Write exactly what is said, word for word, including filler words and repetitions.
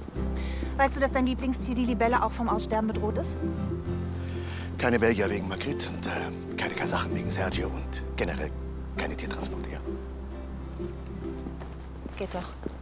Weißt du, dass dein Lieblingstier, die Libelle, auch vom Aussterben bedroht ist? Keine Belgier wegen Magritte und äh, keine Kasachen wegen Sergio und generell keine Tiertransporte, ja? Geht doch.